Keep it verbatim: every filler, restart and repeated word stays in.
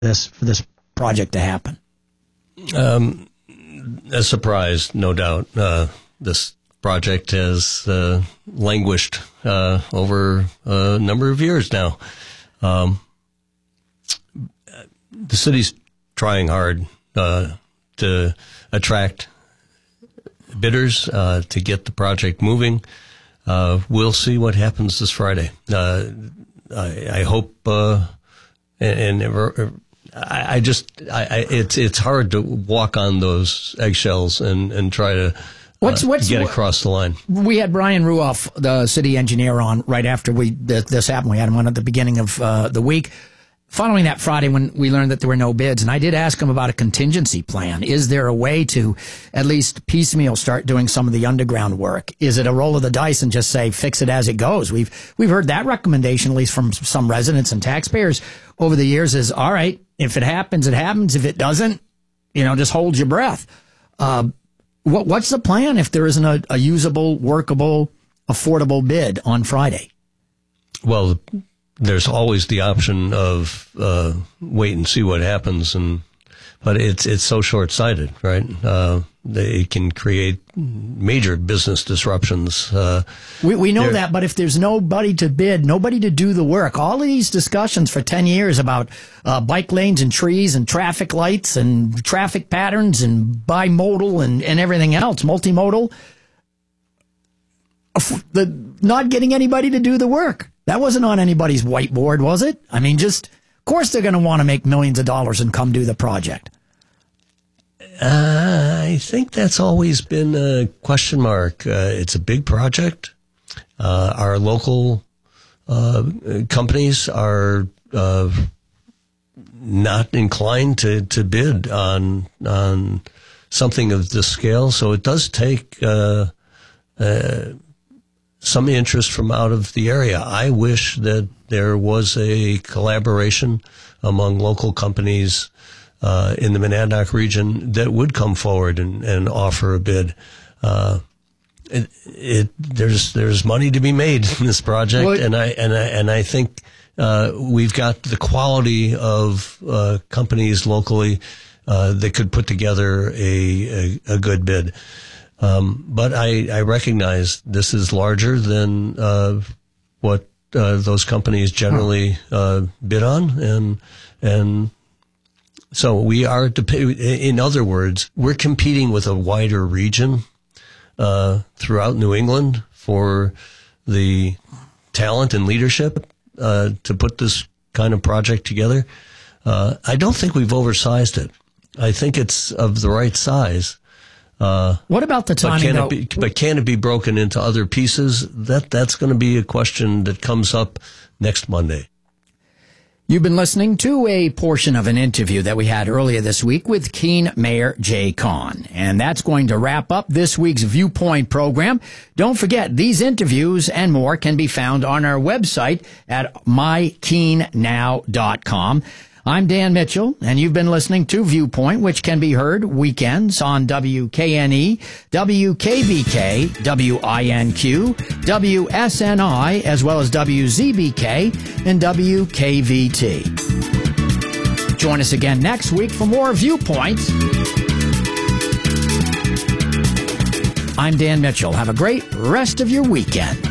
this for this project to happen? Um, a surprise, no doubt. Uh, this project has uh, languished uh, over a number of years now. Um, the city's trying hard uh, to attract bidders uh, to get the project moving. Uh, we'll see what happens this Friday. Uh, I, I hope, uh, and, and I, I just, I, I, it's it's hard to walk on those eggshells and, and try to what's, uh, what's, get across the line. We had Brian Ruoff, the city engineer, on right after we this, this happened. We had him on at the beginning of uh, the week. Following that Friday when we learned that there were no bids, and I did ask him about a contingency plan. Is there a way to at least piecemeal start doing some of the underground work? Is it a roll of the dice and just say fix it as it goes? We've we've heard that recommendation, at least from some residents and taxpayers over the years, is all right, if it happens, it happens. If it doesn't, you know, just hold your breath. Uh, what what's the plan if there isn't a, a usable, workable, affordable bid on Friday? Well, there's always the option of uh, wait and see what happens, and but it's it's so short-sighted, right? Uh, it can create major business disruptions. Uh, we we know that, but if there's nobody to bid, nobody to do the work, all of these discussions for ten years about uh, bike lanes and trees and traffic lights and traffic patterns and bimodal and, and everything else, multimodal, the not getting anybody to do the work. That wasn't on anybody's whiteboard, was it? I mean, just, of course they're going to want to make millions of dollars and come do the project. Uh, I think that's always been a question mark. Uh, it's a big project. Uh, our local uh, companies are uh, not inclined to, to bid on on something of this scale, so it does take uh, uh some interest from out of the area. I wish that there was a collaboration among local companies uh, in the Monadnock region that would come forward and, and offer a bid. Uh, it, it, there's there's money to be made in this project, well, and I and I and I think uh, we've got the quality of uh, companies locally uh, that could put together a a, a good bid. Um, but I, I recognize this is larger than uh, what uh, those companies generally uh, bid on, and and so we are. In other words, we're competing with a wider region uh, throughout New England for the talent and leadership uh, to put this kind of project together. Uh, I don't think we've oversized it. I think it's of the right size. Uh, what about the timing, but can, it be, but can it be broken into other pieces? That That's going to be a question that comes up next Monday. You've been listening to a portion of an interview that we had earlier this week with Keene Mayor Jay Kahn. And that's going to wrap up this week's Viewpoint program. Don't forget, these interviews and more can be found on our website at my keene now dot com. I'm Dan Mitchell, and you've been listening to Viewpoint, which can be heard weekends on W K N E, W K B K, W I N Q, W S N I, as well as W Z B K and W K V T. Join us again next week for more Viewpoints. I'm Dan Mitchell. Have a great rest of your weekend.